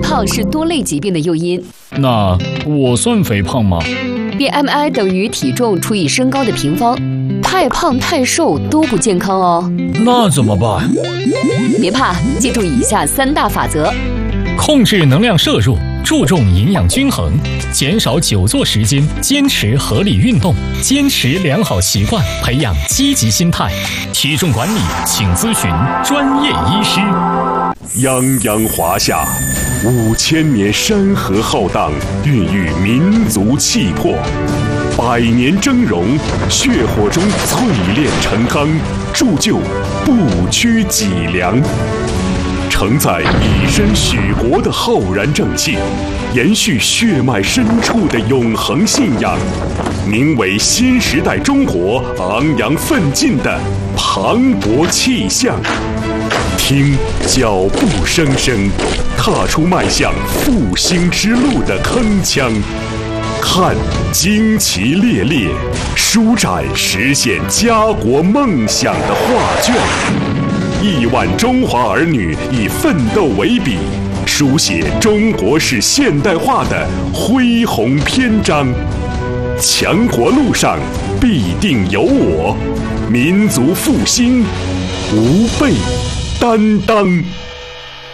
胖是多类疾病的诱因。 那我算肥胖吗？ BMI 等于体重除以身高的平方，太胖太瘦都不健康哦。 那怎么办？ 别怕，记住以下3大法则： 控制能量摄入，注重营养均衡，减少久坐时间，坚持合理运动，坚持良好习惯，培养积极心态。体重管理，请咨询专业医师。 泱泱华夏，5000年山河浩荡，孕育民族气魄；100年峥嵘，血火中淬炼成钢，铸就不屈脊梁。承载以身许国的浩然正气，延续血脉深处的永恒信仰，名为新时代中国昂扬奋进的磅礴气象。听脚步声声，踏出迈向复兴之路的铿锵；看旌旗猎猎，舒展实现家国梦想的画卷。亿万中华儿女以奋斗为笔，书写中国式现代化的恢宏篇章。强国路上必定有我，民族复兴无备担当。